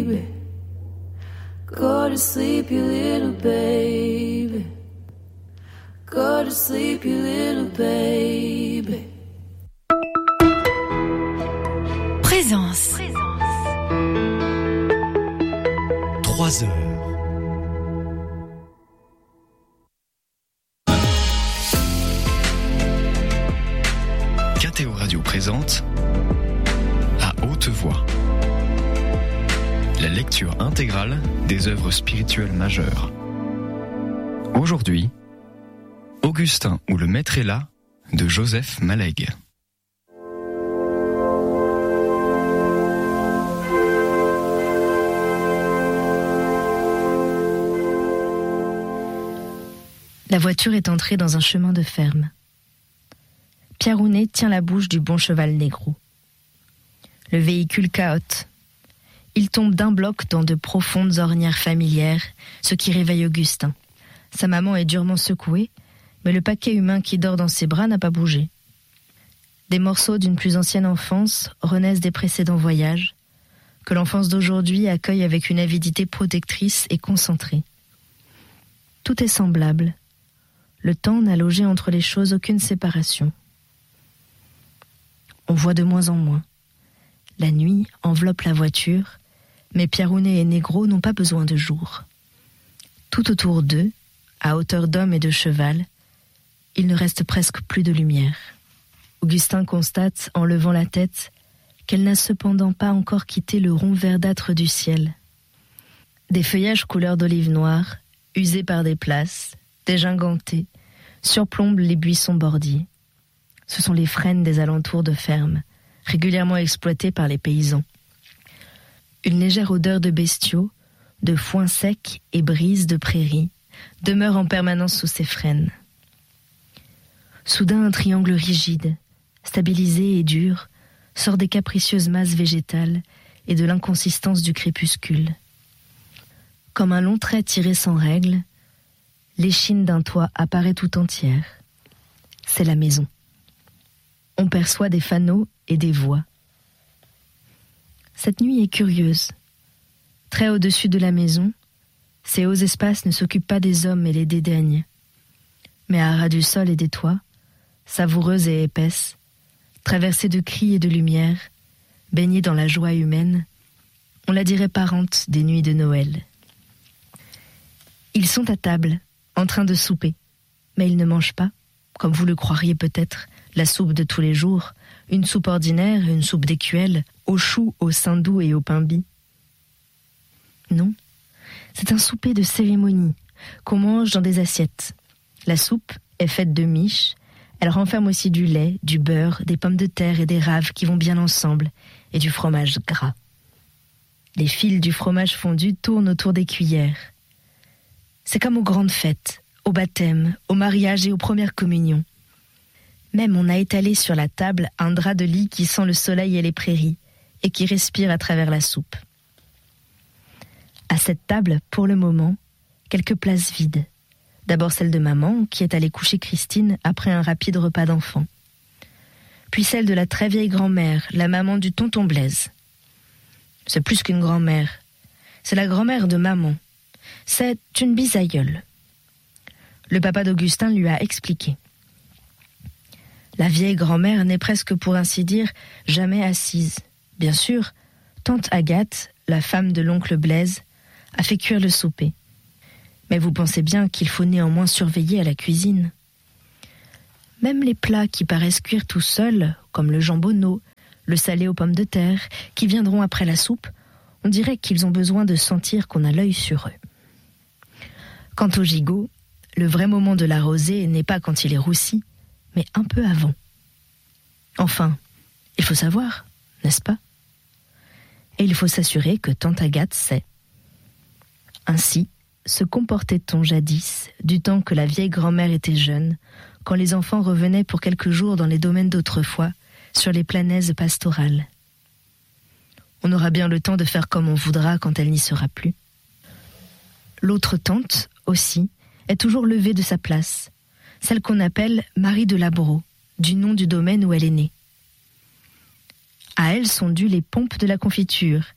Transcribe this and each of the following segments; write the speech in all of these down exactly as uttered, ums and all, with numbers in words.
Go to sleep, you little baby. Go to sleep, you little baby. Présence. Trois heures. K T O Radio présente À haute voix la lecture intégrale des œuvres spirituelles majeures. Aujourd'hui, Augustin ou le Maître est là de Joseph Maleg. La voiture est entrée dans un chemin de ferme. Pierre Rounet tient la bouche du bon cheval négro. Le véhicule cahote. Il tombe d'un bloc dans de profondes ornières familières, ce qui réveille Augustin. Sa maman est durement secouée, mais le paquet humain qui dort dans ses bras n'a pas bougé. Des morceaux d'une plus ancienne enfance renaissent des précédents voyages, que l'enfance d'aujourd'hui accueille avec une avidité protectrice et concentrée. Tout est semblable. Le temps n'a logé entre les choses aucune séparation. On voit de moins en moins. La nuit enveloppe la voiture, mais Pierre Rounet et Négro n'ont pas besoin de jour. Tout autour d'eux, à hauteur d'homme et de cheval, il ne reste presque plus de lumière. Augustin constate, en levant la tête, qu'elle n'a cependant pas encore quitté le rond verdâtre du ciel. Des feuillages couleur d'olive noire, usés par des places, dégingandés, surplombent les buissons bordiers. Ce sont les frênes des alentours de fermes, régulièrement exploitées par les paysans. Une légère odeur de bestiaux, de foin sec et brise de prairie demeure en permanence sous ces frênes. Soudain, un triangle rigide, stabilisé et dur, sort des capricieuses masses végétales et de l'inconsistance du crépuscule. Comme un long trait tiré sans règle, l'échine d'un toit apparaît tout entière. C'est la maison. On perçoit des fanaux et des voix. Cette nuit est curieuse. Très au-dessus de la maison, ces hauts espaces ne s'occupent pas des hommes et les dédaignent. Mais à ras du sol et des toits, savoureuses et épaisses, traversées de cris et de lumière, baignées dans la joie humaine, on la dirait parente des nuits de Noël. Ils sont à table, en train de souper, mais ils ne mangent pas, comme vous le croiriez peut-être, la soupe de tous les jours, une soupe ordinaire, une soupe d'écuelle, aux choux, au saindoux et au pain bis. Non, c'est un souper de cérémonie qu'on mange dans des assiettes. La soupe est faite de miches, elle renferme aussi du lait, du beurre, des pommes de terre et des raves qui vont bien ensemble, et du fromage gras. Les fils du fromage fondu tournent autour des cuillères. C'est comme aux grandes fêtes, au baptême, au mariage et aux premières communions. Même on a étalé sur la table un drap de lit qui sent le soleil et les prairies, et qui respire à travers la soupe. À cette table, pour le moment, quelques places vides. D'abord celle de maman, qui est allée coucher Christine après un rapide repas d'enfants. Puis celle de la très vieille grand-mère, la maman du tonton Blaise. C'est plus qu'une grand-mère. C'est la grand-mère de maman. C'est une bisaïeule. Le papa d'Augustin lui a expliqué. La vieille grand-mère n'est presque, pour ainsi dire, jamais assise. Bien sûr, tante Agathe, la femme de l'oncle Blaise, a fait cuire le souper. Mais vous pensez bien qu'il faut néanmoins surveiller à la cuisine. Même les plats qui paraissent cuire tout seuls, comme le jambonneau, le salé aux pommes de terre, qui viendront après la soupe, on dirait qu'ils ont besoin de sentir qu'on a l'œil sur eux. Quant au gigot, le vrai moment de l'arroser n'est pas quand il est roussi, mais un peu avant. Enfin, il faut savoir, n'est-ce pas ? Et il faut s'assurer que tante Agathe sait. Ainsi se comportait-on jadis, du temps que la vieille grand-mère était jeune, quand les enfants revenaient pour quelques jours dans les domaines d'autrefois, sur les planèzes pastorales. On aura bien le temps de faire comme on voudra quand elle n'y sera plus. L'autre tante, aussi, est toujours levée de sa place, celle qu'on appelle Marie de Labro, du nom du domaine où elle est née. À elle sont dues les pompes de la confiture,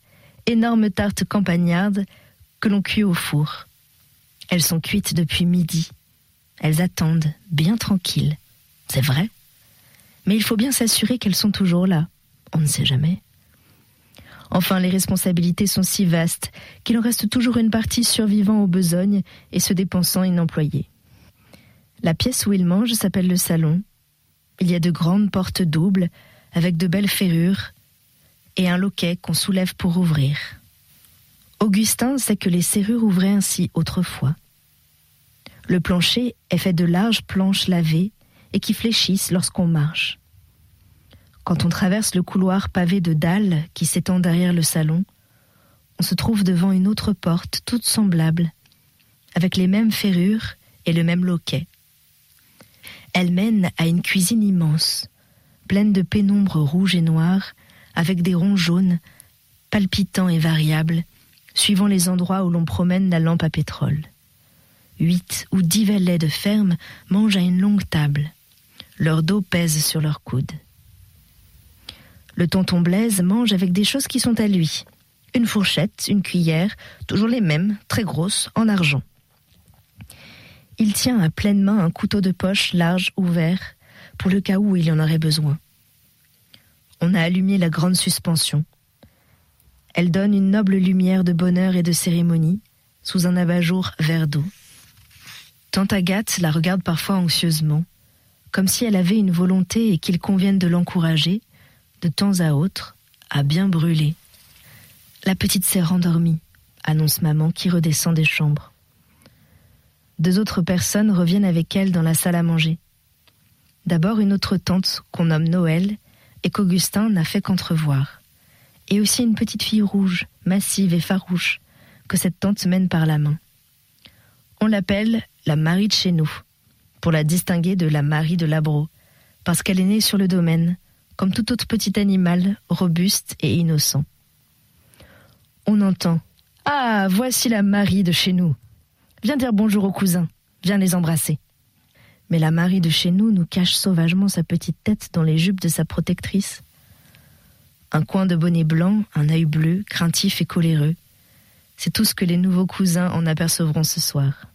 énormes tartes campagnardes que l'on cuit au four. Elles sont cuites depuis midi. Elles attendent, bien tranquilles. C'est vrai. Mais il faut bien s'assurer qu'elles sont toujours là. On ne sait jamais. Enfin, les responsabilités sont si vastes qu'il en reste toujours une partie survivant aux besognes et se dépensant inemployée. La pièce où il mange s'appelle le salon. Il y a de grandes portes doubles avec de belles ferrures et un loquet qu'on soulève pour ouvrir. Augustin sait que les serrures ouvraient ainsi autrefois. Le plancher est fait de larges planches lavées et qui fléchissent lorsqu'on marche. Quand on traverse le couloir pavé de dalles qui s'étend derrière le salon, on se trouve devant une autre porte toute semblable, avec les mêmes ferrures et le même loquet. Elle mène à une cuisine immense, pleine de pénombre rouge et noire, avec des ronds jaunes, palpitants et variables, suivant les endroits où l'on promène la lampe à pétrole. Huit ou dix valets de ferme mangent à une longue table. Leur dos pèse sur leurs coudes. Le tonton Blaise mange avec des choses qui sont à lui. Une fourchette, une cuillère, toujours les mêmes, très grosses, en argent. Il tient à pleine main un couteau de poche large, ouvert, pour le cas où il y en aurait besoin. On a allumé la grande suspension. Elle donne une noble lumière de bonheur et de cérémonie, sous un abat-jour vert d'eau. Tante Agathe la regarde parfois anxieusement, comme si elle avait une volonté et qu'il convienne de l'encourager, de temps à autre, à bien brûler. La petite s'est rendormie, annonce maman qui redescend des chambres. Deux autres personnes reviennent avec elle dans la salle à manger. D'abord une autre tante qu'on nomme Noël et qu'Augustin n'a fait qu'entrevoir. Et aussi une petite fille rouge, massive et farouche, que cette tante mène par la main. On l'appelle la Marie de chez nous, pour la distinguer de la Marie de Labro, parce qu'elle est née sur le domaine, comme tout autre petit animal, robuste et innocent. On entend « Ah, voici la Marie de chez nous. Viens dire bonjour aux cousins, viens les embrasser. » Mais la Marie de chez nous nous cache sauvagement sa petite tête dans les jupes de sa protectrice. Un coin de bonnet blanc, un œil bleu, craintif et coléreux. C'est tout ce que les nouveaux cousins en apercevront ce soir.